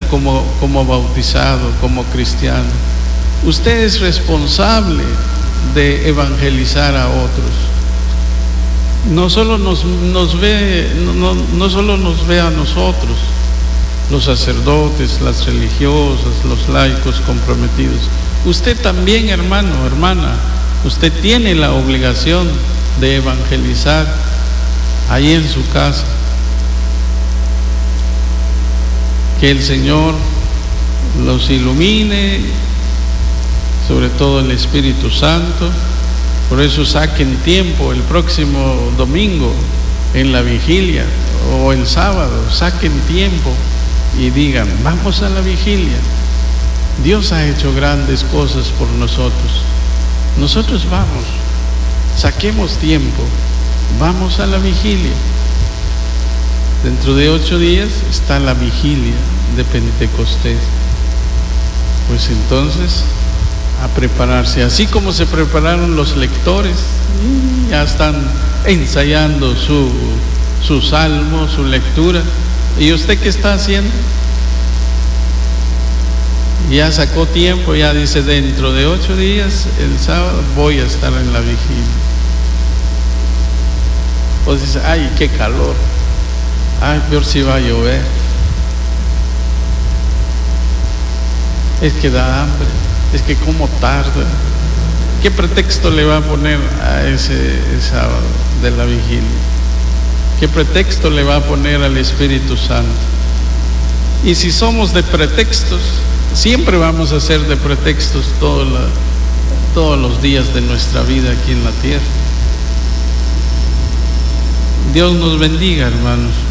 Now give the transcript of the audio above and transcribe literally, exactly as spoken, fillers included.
como, como bautizado, como cristiano. Usted es responsable de evangelizar a otros. No solo nos, nos ve, no, no solo nos ve a nosotros, los sacerdotes, las religiosas, los laicos comprometidos. Usted también, hermano, hermana, usted tiene la obligación de evangelizar ahí en su casa. Que el Señor los ilumine, sobre todo el Espíritu Santo. Por eso saquen tiempo el próximo domingo en la vigilia o el sábado, saquen tiempo y digan, vamos a la vigilia. Dios ha hecho grandes cosas por nosotros. Nosotros vamos, saquemos tiempo, vamos a la vigilia. Dentro de ocho días está la vigilia de Pentecostés. Pues entonces, a prepararse, así como se prepararon los lectores, ya están ensayando su, su salmo, su lectura. ¿Y usted qué está haciendo? Ya sacó tiempo, ya dice, dentro de ocho días, el sábado, voy a estar en la vigilia. Pues dice, ay, qué calor, ay, peor si va a llover, es que da hambre, es que como tarda. ¿Qué pretexto le va a poner a ese sábado de la vigilia? ¿Qué pretexto le va a poner al Espíritu Santo? Y si somos de pretextos, siempre vamos a ser de pretextos todo la, todos los días de nuestra vida aquí en la tierra. Dios nos bendiga, hermanos.